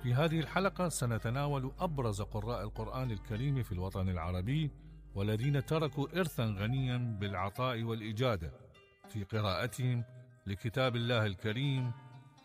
في هذه الحلقة سنتناول أبرز قراء القرآن الكريم في الوطن العربي، والذين تركوا إرثا غنيا بالعطاء والإجادة في قراءتهم لكتاب الله الكريم